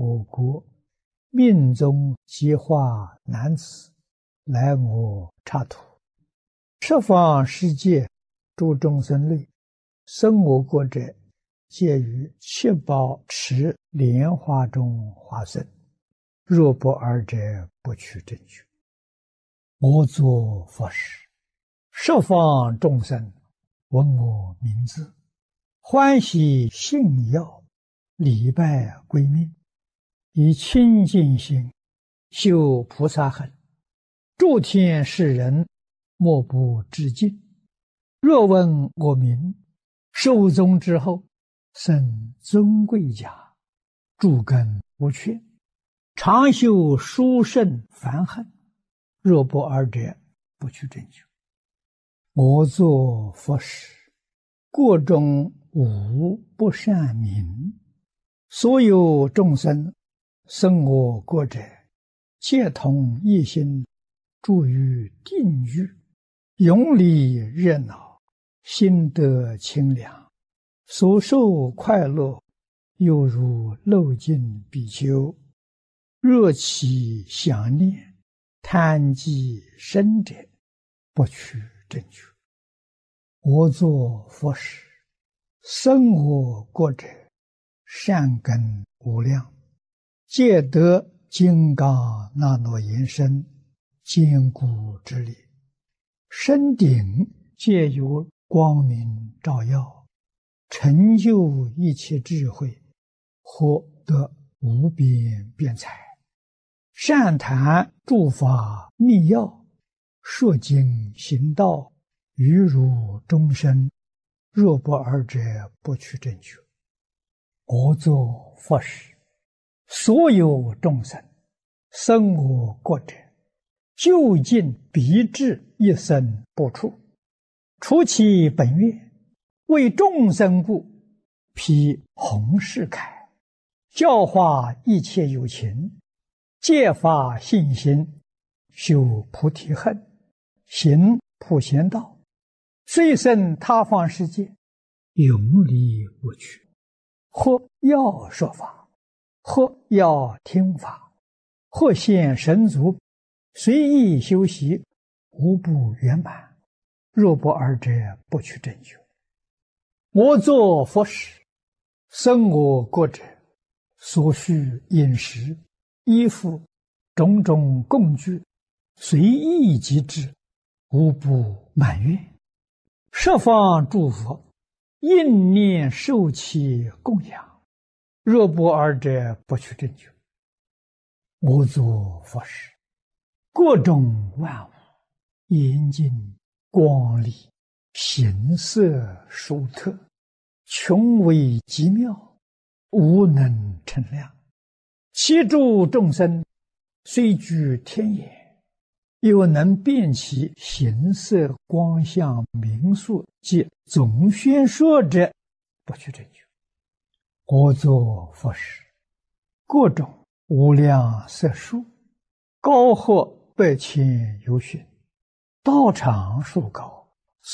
我国命中极化男子来我刹土，十方世界诸众生类，生我国者，皆于七宝池莲花中化身。若不尔者，不取正觉。我作佛时，十方众生闻我名字，欢喜信要，礼拜归命，以清净心修菩萨行，诸天世人莫不致敬。若闻我名，寿终之后，生尊贵家，诸根无缺，常修殊胜梵行。若不尔者，不取正觉。我作佛时，国中无不善名，所有众生生我国者，皆同一心，住于定狱，永离热闹，心得清凉，所受快乐，犹如漏尽比丘。若其想念，贪积深者，不取正觉。我作佛时，生我国者，善根无量，皆得金刚那罗延伸，坚固之力，身顶皆有光明照耀，成就一切智慧，获得无边辩才，善谈诸法密要，说经行道，于如终身。若不尔者，不取正觉。我作佛时，所有众生生我国者，究竟必至一生不出，除其本愿，为众生故，披弘誓铠，教化一切有情，戒发信心，修菩提恨，行普贤道，虽生他方世界，永离不去。或要说法，或要听法，或现神足，随意修习，无不圆满。若不尔者，不取正觉。我作佛时，生我国者，所需饮食、衣服、种种供具，随意即至，无不满愿。十方诸佛应念受其供养。若不尔者，不取正觉。我作佛时，各种万物严净光丽，形色殊特，穷微极妙，无能称量。其诸众生虽居天眼，又能辨其形色光相名数及总宣说者，不取正觉。我作佛时，各种无量色数，高或百千由旬，道长数高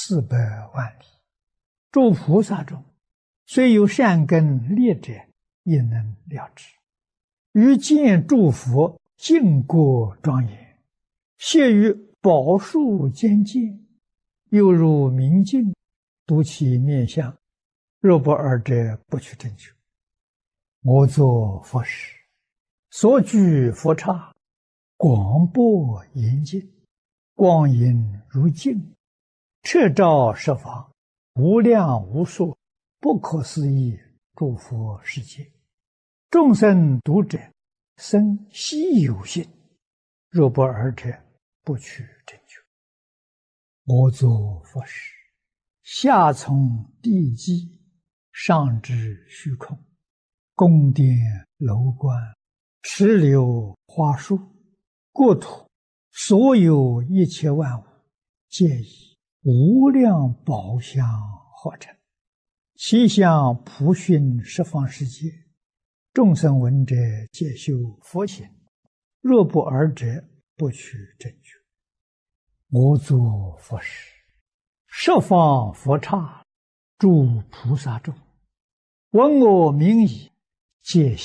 400万里。诸菩萨中，虽有善根劣者，也能了知。于见诸佛净国庄严，谢于宝树间见，犹如明镜，睹其面相。若不尔者，不取正觉。我作佛时，所居佛刹，广博严净，光影如镜，彻照十方，无量无数，不可思议诸佛世界。众生读者，生希有信。若不尔者，不取正觉。我作佛时，下从地基，上至虚空，宫殿楼观，池流花树，国土所有一切万物，皆以无量宝相合成，其相普熏十方世界。众生闻者，皆修佛行。若不尔者，不取正觉。我作佛时，十方佛刹诸菩萨众，闻我名已，皆